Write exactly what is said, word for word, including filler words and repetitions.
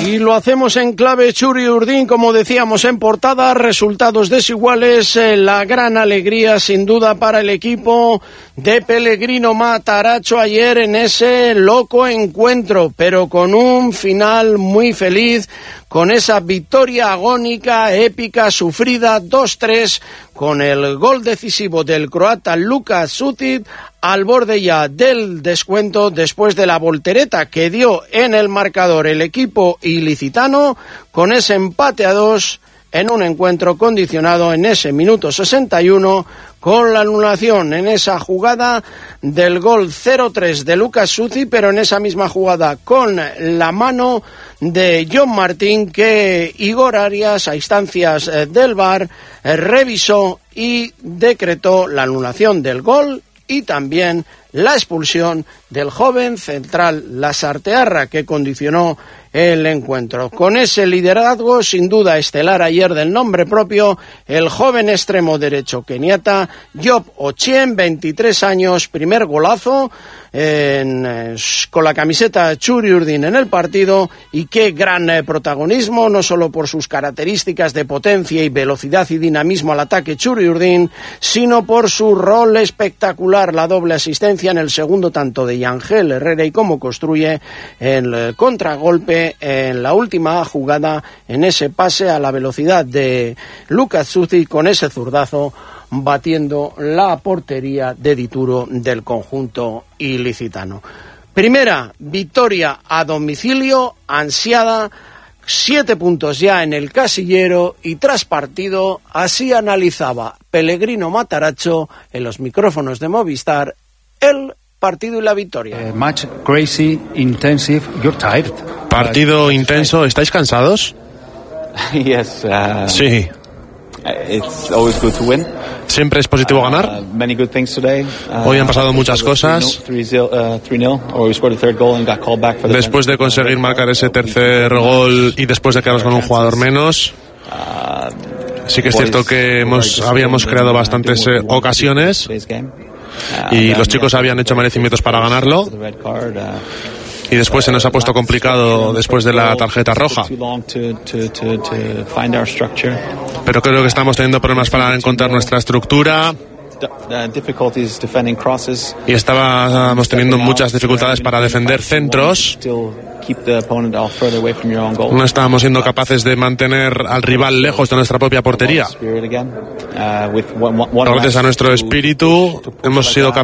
Y lo hacemos en clave Txuri Urdin, como decíamos en portada, resultados desiguales, eh, la gran alegría sin duda para el equipo de Pellegrino Matarazzo ayer en ese loco encuentro, pero con un final muy feliz, con esa victoria agónica, épica, sufrida, dos tres, con el gol decisivo del croata Luka Šutic al borde ya del descuento después de la voltereta que dio en el marcador el equipo ilicitano, con ese empate a dos en un encuentro condicionado en ese minuto sesenta y uno con la anulación en esa jugada del gol cero tres de Luka Šutic, pero en esa misma jugada con la mano de John Martín, que Igor Arias, a instancias del V A R, revisó y decretó la anulación del gol y también la expulsión del joven central Lasartearra, que condicionó el encuentro. Con ese liderazgo, sin duda estelar ayer del nombre propio, el joven extremo derecho keniata Job Ochieng, veintitrés años, primer golazo en, eh, con la camiseta Txuri Urdin en el partido, y qué gran eh, protagonismo, no solo por sus características de potencia y velocidad y dinamismo al ataque Txuri Urdin, sino por su rol espectacular, la doble asistencia en el segundo tanto de Yangel Herrera y cómo construye el contragolpe en la última jugada en ese pase a la velocidad de Luka Šutic, con ese zurdazo batiendo la portería de Dituro del conjunto ilicitano. Primera victoria a domicilio ansiada, siete puntos ya en el casillero, y tras partido así analizaba Pellegrino Matarazzo en los micrófonos de Movistar el partido y la victoria. Uh, match crazy, intensive, you're tired. Partido intenso, ¿estáis cansados? Yes. Uh, sí. It's always good to win. Siempre es positivo ganar. Uh, many good things today. Uh, Hoy han pasado muchas cosas. Después de conseguir marcar ese tercer gol y después de quedarnos con un jugador menos, sí que es cierto que hemos, habíamos creado bastantes eh, ocasiones y los chicos habían hecho merecimientos para ganarlo, y después se nos ha puesto complicado después de la tarjeta roja, pero creo que estamos teniendo problemas para encontrar nuestra estructura y estábamos teniendo muchas dificultades para defender centros. No estábamos siendo capaces de mantener al rival lejos de nuestra propia portería. Gracias a nuestro espíritu hemos sido capaces